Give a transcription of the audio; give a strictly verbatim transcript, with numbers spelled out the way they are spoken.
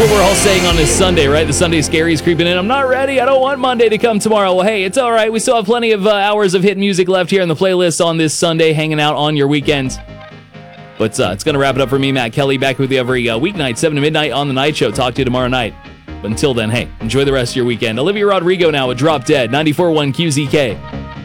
what we're all saying on this Sunday, right? The Sunday scary's creeping in. I'm not ready. I don't want Monday to come tomorrow. Well, hey, it's all right. We still have plenty of uh, hours of hit music left here in the playlist on this Sunday, hanging out on your weekends. But uh, it's going to wrap it up for me, Matt Kelly, back with you every uh, weeknight, seven to midnight on The Night Show. Talk to you tomorrow night. But until then, hey, enjoy the rest of your weekend. Olivia Rodrigo now with Drop Dead, ninety-four point one Q Z K.